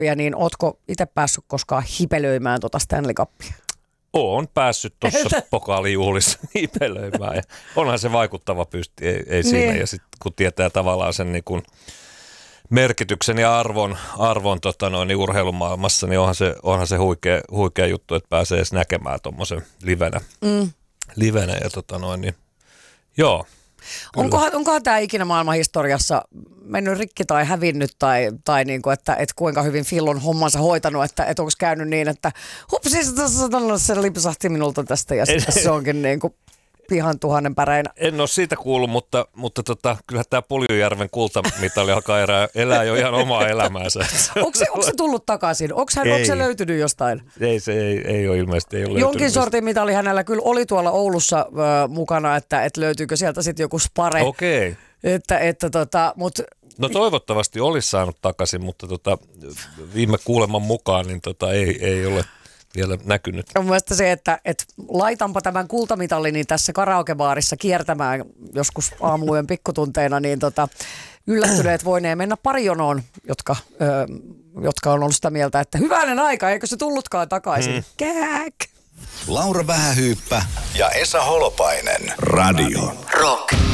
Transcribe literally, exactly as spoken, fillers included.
Cupia, niin ootko itse päässyt koskaan hipelöimään tuota Stanley Cupia? Oon päässyt tuossa pokaalijuhlissa hipelöimään ja onhan se vaikuttava pysti, ei, ei siinä. Niin. Ja sitten kun tietää tavallaan sen niin kun merkityksen ja arvon, arvon tota noin, niin urheilumaailmassa, niin onhan se, onhan se huikea, huikea juttu, että pääsee edes näkemään tuommoisen livenä. Mm. livenä ja tota noin, niin joo. Onkohan, onkohan tämä ikinä maailmanhistoriassa mennyt rikki tai hävinnyt tai, tai niinku, että et kuinka hyvin Phil on hommansa hoitanut, että et onko käynyt niin, että hupsis, se lipsahti minulta tästä ja sitten se onkin niinku ihan tuhannen päreinä. En ole siitä kuullut, mutta, mutta tota, kyllähän tämä Puljujärven kultamitali alkaa elää, elää jo ihan omaa elämäänsä. Onko se, onko se tullut takaisin? Onko, hän, onko se löytynyt jostain? Ei, se ei, ei ole ilmeisesti. Ei ole Jonkin sortin mitali hänellä kyllä oli tuolla Oulussa äh, mukana, että et löytyykö sieltä sitten joku spare. Okei. Että, että tota, mut No toivottavasti olisi saanut takaisin, mutta tota, viime kuuleman mukaan niin tota, ei, ei ole vielä näkynyt. Mun mielestä se, että, että laitanpa tämän kultamitalini tässä karaokebaarissa kiertämään joskus aamuyön pikkutunteina, niin tota, yllättyneet voineen mennä pari jonoon, jotka, ö, jotka on ollut sitä mieltä, että hyvänen aika, eikö se tullutkaan takaisin. Hmm. Kääk! Laura Vähähyyppä ja Esa Holopainen. Radio Rock.